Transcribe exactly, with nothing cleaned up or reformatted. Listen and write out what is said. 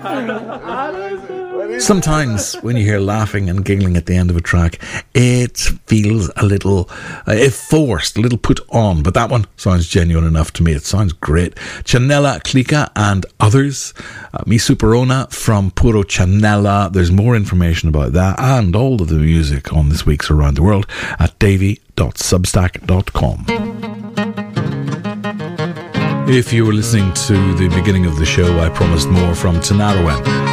Sometimes when you hear laughing and giggling at the end of a track, it feels a little uh, if forced, a little put on, but that one sounds genuine enough to me. It sounds great. Chanella Clica and Others, uh, Mi Superona from Puro Chanella. There's more information about that and all of the music on this week's Around the World at davy dot substack dot com. If you were listening to the beginning of the show, I promised more from Tinariwen.